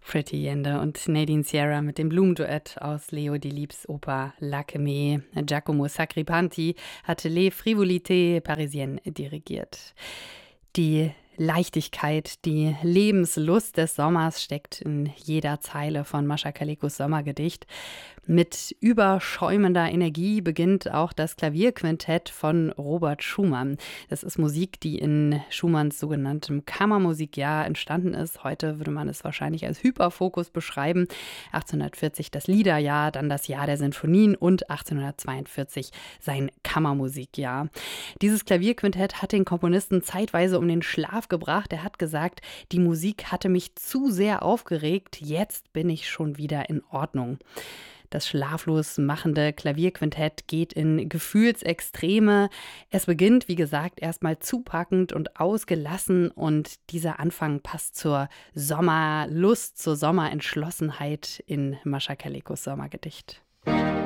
Pretty Yende und Nadine Sierra mit dem Blumenduett aus Leo Delibes Oper L'Alchimie. Giacomo Sacripanti hatte Les Frivolités Parisiennes dirigiert. Die Leichtigkeit, die Lebenslust des Sommers steckt in jeder Zeile von Mascha Kalekos Sommergedicht. Mit überschäumender Energie beginnt auch das Klavierquintett von Robert Schumann. Das ist Musik, die in Schumanns sogenanntem Kammermusikjahr entstanden ist. Heute würde man es wahrscheinlich als Hyperfokus beschreiben. 1840 das Liederjahr, dann das Jahr der Sinfonien und 1842 sein Kammermusikjahr. Dieses Klavierquintett hat den Komponisten zeitweise um den Schlaf gebracht. Er hat gesagt, die Musik hatte mich zu sehr aufgeregt, jetzt bin ich schon wieder in Ordnung. Das schlaflos machende Klavierquintett geht in Gefühlsextreme. Es beginnt, wie gesagt, erstmal zupackend und ausgelassen und dieser Anfang passt zur Sommerlust, zur Sommerentschlossenheit in Mascha Kalekos Sommergedicht.